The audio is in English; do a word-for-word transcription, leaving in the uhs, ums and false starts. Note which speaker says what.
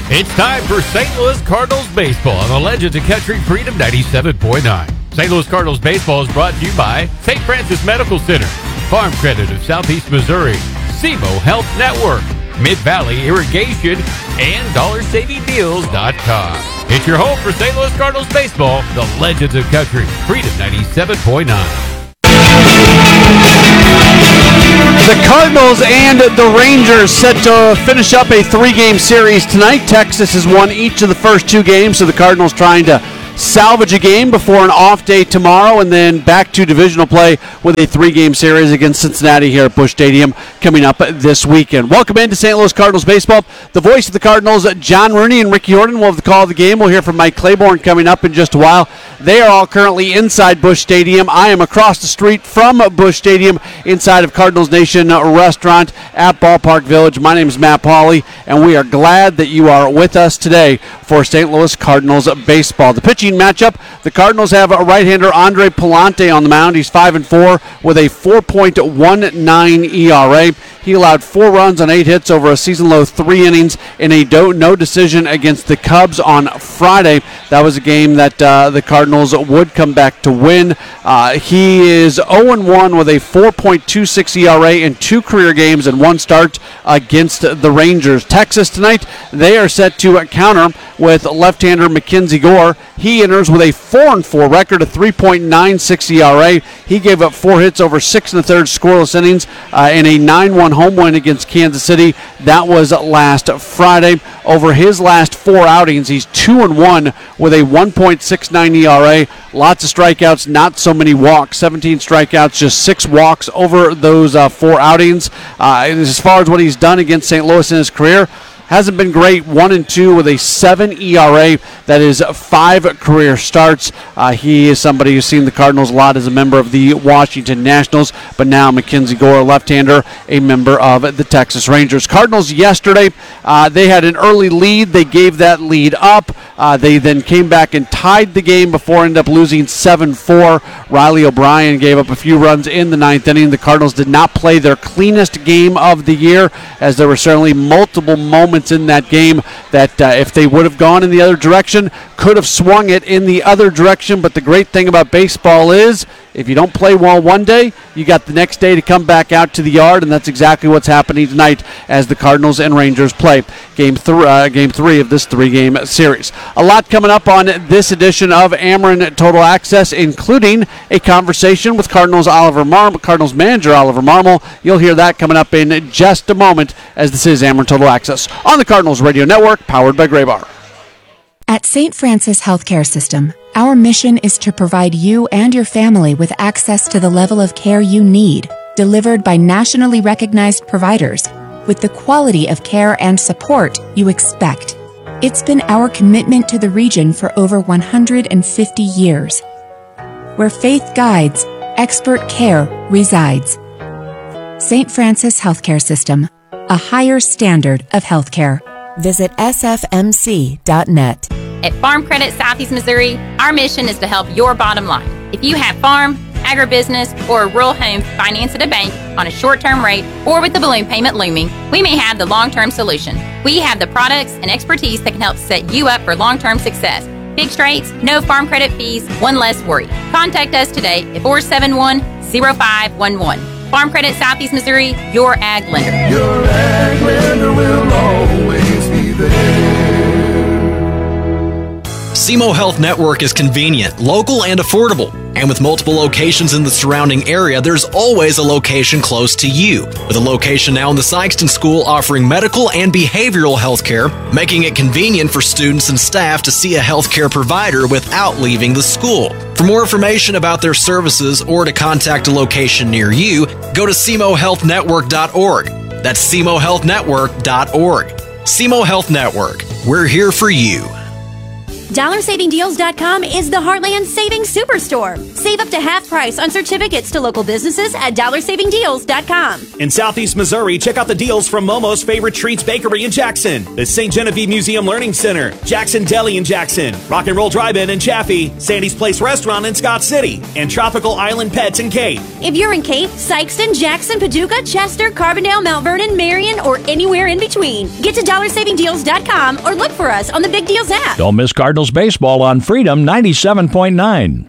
Speaker 1: It's time for Saint Louis Cardinals baseball on the Legends of Country Freedom ninety-seven point nine. Saint Louis Cardinals baseball is brought to you by Saint Francis Medical Center, Farm Credit of Southeast Missouri, S E M O Health Network, Mid-Valley Irrigation, and dollar saving deals dot com. It's your home for Saint Louis Cardinals baseball, the Legends of Country Freedom ninety-seven point nine.
Speaker 2: The Cardinals and the Rangers set to finish up a three-game series tonight. Texas has won each of the first two games, so the Cardinals trying to salvage a game before an off day tomorrow, and then back to divisional play with a three-game series against Cincinnati here at Busch Stadium coming up this weekend. Welcome into Saint Louis Cardinals baseball. The voice of the Cardinals, John Rooney and Ricky Horton, will have the call of the game. We'll hear from Mike Claiborne coming up in just a while. They are all currently inside Busch Stadium. I am across the street from Busch Stadium inside of Cardinals Nation Restaurant at Ballpark Village. My name is Matt Pauley, and we are glad that you are with us today for Saint Louis Cardinals baseball. The pitching matchup, the Cardinals have a right-hander Andre Palante on the mound. He's five and four with a four point one nine E R A. He allowed four runs on eight hits over a season-low three innings in a do- no decision against the Cubs on Friday. That was a game that uh, the Cardinals would come back to win. Uh, he is oh and one with a four point two six E R A in two career games and one start against the Rangers. Texas tonight, they are set to counter with left-hander Mackenzie Gore. He enters with a four and four record, a three point nine six E R A. He gave up four hits over six and a third scoreless innings uh, in a nine one home win against Kansas City. That was last Friday. Over his last four outings, he's two and one with a one point six nine E R A. Lots of strikeouts, not so many walks. seventeen strikeouts, just six walks over those uh, four outings. Uh, as far as what he's done against Saint Louis in his career, hasn't been great. One and two with a seven E R A. That is five career starts. Uh, he is somebody who's seen the Cardinals a lot as a member of the Washington Nationals, but now Mackenzie Gore, left-hander, a member of the Texas Rangers. Cardinals yesterday, uh, they had an early lead. They gave that lead up. Uh, they then came back and tied the game before ended up losing seven four. Riley O'Brien gave up a few runs in the ninth inning. The Cardinals did not play their cleanest game of the year, as there were certainly multiple moments in that game that uh, if they would have gone in the other direction, could have swung it in the other direction. But the great thing about baseball is if you don't play well one day, you got the next day to come back out to the yard, and that's exactly what's happening tonight as the Cardinals and Rangers play game, th- uh, game three of this three-game series. A lot coming up on this edition of Ameren Total Access, including a conversation with Cardinals Oliver Mar- Cardinals manager Oliver Marmol. You'll hear that coming up in just a moment, as this is Ameren Total Access on the Cardinals Radio Network, powered by Graybar.
Speaker 3: At Saint Francis Healthcare System, our mission is to provide you and your family with access to the level of care you need, delivered by nationally recognized providers, with the quality of care and support you expect. It's been our commitment to the region for over one hundred fifty years. Where faith guides, expert care resides. Saint Francis Healthcare System, a higher standard of healthcare.
Speaker 4: Visit S F M C dot net.
Speaker 5: At Farm Credit Southeast Missouri, our mission is to help your bottom line. If you have farm, agribusiness, or a rural home financed at a bank on a short-term rate or with the balloon payment looming, we may have the long-term solution. We have the products and expertise that can help set you up for long-term success. Fixed rates, no farm credit fees, one less worry. Contact us today at four seven one, zero five one one. Farm Credit Southeast Missouri, your ag lender.
Speaker 6: Your ag lender will always be there.
Speaker 7: S E M O Health Network is convenient, local, and affordable. And with multiple locations in the surrounding area, there's always a location close to you. With a location now in the Sykeston School offering medical and behavioral health care, making it convenient for students and staff to see a healthcare provider without leaving the school. For more information about their services or to contact a location near you, go to S E M O health network dot org. That's S E M O health network dot org. S E M O Health Network. We're here for you.
Speaker 8: dollar saving deals dot com is the Heartland Savings Superstore. Save up to half price on certificates to local businesses at dollar saving deals dot com.
Speaker 9: In Southeast Missouri, check out the deals from Momo's Favorite Treats Bakery in Jackson, the Saint Genevieve Museum Learning Center, Jackson Deli in Jackson, Rock and Roll Drive-In in Chaffee, Sandy's Place Restaurant in Scott City, and Tropical Island Pets in Cape.
Speaker 8: If you're in Cape, Sykeston, Jackson, Paducah, Chester, Carbondale, Mount Vernon, Marion, or anywhere in between, get to dollar saving deals dot com or look for us on the Big Deals app.
Speaker 10: Don't miss Cardinals baseball on Freedom ninety-seven point nine.